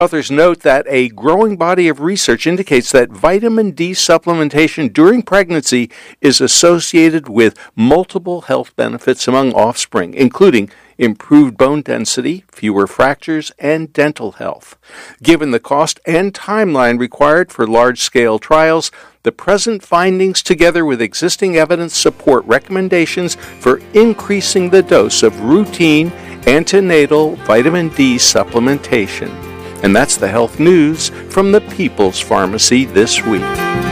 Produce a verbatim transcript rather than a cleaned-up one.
Authors note that a growing body of research indicates that vitamin D supplementation during pregnancy is associated with multiple health benefits among offspring, including improved bone density, fewer fractures, and dental health. Given the cost and timeline required for large-scale trials, the present findings, together with existing evidence, support recommendations for increasing the dose of routine antenatal vitamin D supplementation. And that's the health news from the People's Pharmacy this week.